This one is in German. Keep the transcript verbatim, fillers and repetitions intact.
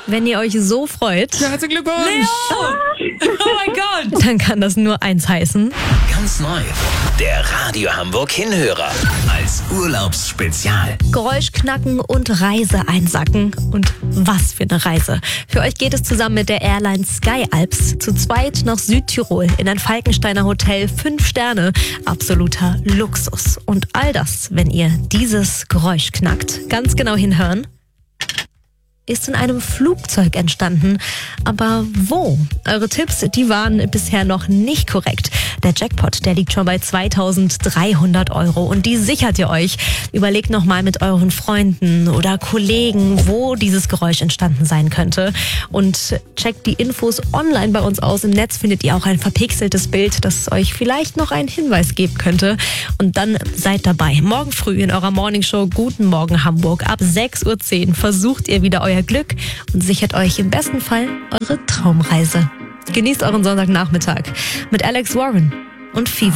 Wenn ihr euch so freut, Ja, herzlichen Glückwunsch! Leo! Oh mein Gott! dann kann das nur eins heißen. Ganz neu. Der Radio Hamburg Hinhörer. Als Urlaubsspezial. Geräusch knacken und Reise einsacken. Und was für eine Reise. Für euch geht es zusammen mit der Airline Sky Alps zu zweit nach Südtirol in ein Falkensteiner Hotel. Fünf Sterne. Absoluter Luxus. Und all das, wenn ihr dieses Geräusch knackt. Ganz genau hinhören. Ist in einem Flugzeug entstanden. Aber wo? Eure Tipps, die waren bisher noch nicht korrekt. Der Jackpot, der liegt schon bei zweitausenddreihundert Euro und die sichert ihr euch. Überlegt nochmal mit euren Freunden oder Kollegen, wo dieses Geräusch entstanden sein könnte. Und checkt die Infos online bei uns aus. Im Netz findet ihr auch ein verpixeltes Bild, das euch vielleicht noch einen Hinweis geben könnte. Und dann seid dabei. Morgen früh in eurer Morningshow Guten Morgen Hamburg ab sechs Uhr zehn versucht ihr wieder euer Glück und sichert euch im besten Fall eure Traumreise. Genießt euren Sonntagnachmittag mit Alex Warren und Fever.